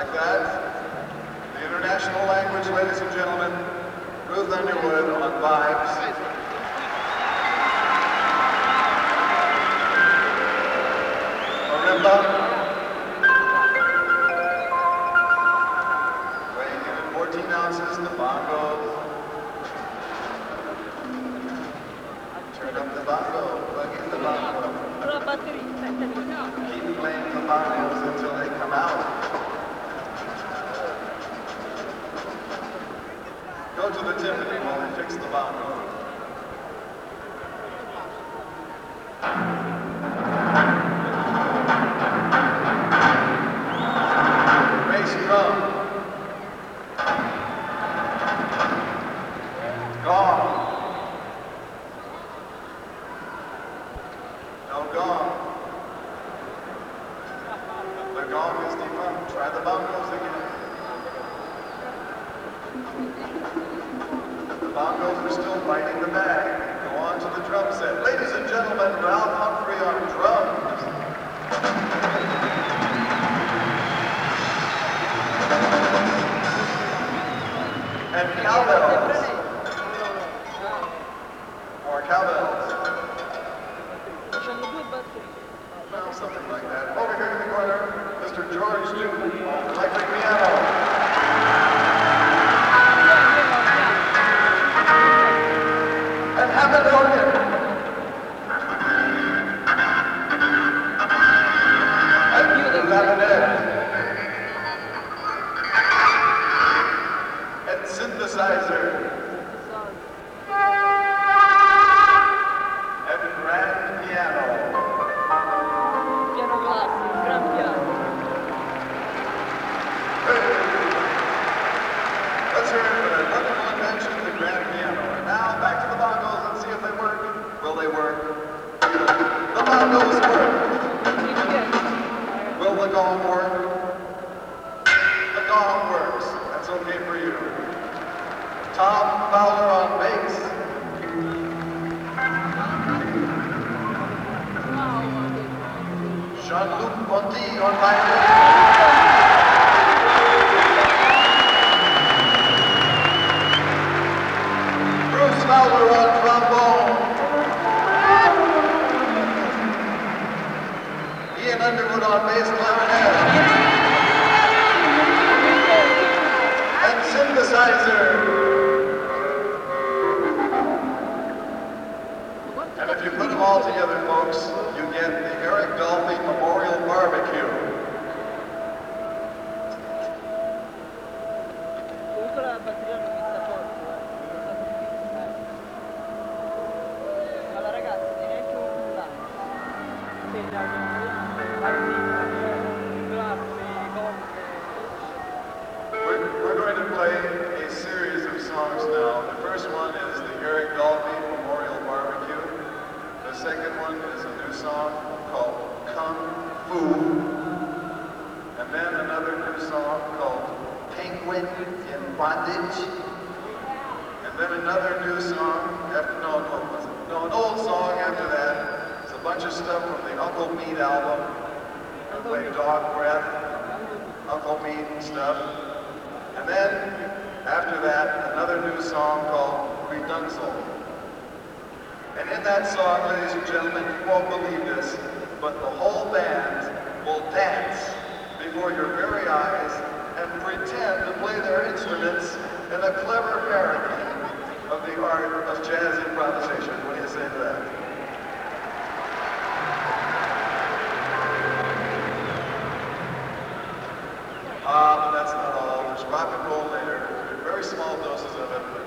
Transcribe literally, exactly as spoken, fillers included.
like that. The international language, ladies and gentlemen, Ruth Underwood on vibes. Marimba. Weighing in at fourteen ounces, the bongos. Turn up the bongo, plug in the bongo. Keep playing the bongos until they come out. Go to the timpani while they fix the bongo. Bass drum. Gong. No gong. The gong is defunct. Try the bongos again. The bongos are still biting the bag. Go on to the drum set. Ladies and gentlemen, Ralph Humphrey on drums. And cowbells. More cowbells. Well, something like that. Over here in the corner, Mister George Newton on electric piano. And Hammond organ. And the clarinet. And synthesizer. And grand piano. Piano classico, gran piano. Let's hear it for that wonderful invention, the grand piano. And now back to the bongos and see if they work. Will they work? The bongos work. Will the gong work? The gong works. That's okay for you. Tom Fowler on bass. Jean-Luc Ponty on violin. Bruce Fowler on trombone. Ian Underwood on bass clarinet. And synthesizer. And if you put them all together, folks, you get the Eric Dolphy Memorial Barbecue. Comunque la batteria non inizia forte, ma la ragazza direi che un cullare. Sì, dai, We're, we're going to play a series of songs now. The first one is the Eric Dolphy Memorial Barbecue. The second one is a new song called Kung Fu. And then another new song called Penguin in Bondage. And then another new song, after, no, no, no, an old song after that. It's a bunch of stuff from the Uncle Meat album. I play Dog Breath, Uncle Meat and stuff. And then, after that, another new song called Redunzel. And in that song, ladies and gentlemen, you won't believe this, but the whole band will dance before your very eyes and pretend to play their instruments in a clever parody of the art of jazz improvisation. What do you say to that? Ah, but that's not all. There's rock and roll later. Very small doses of it, but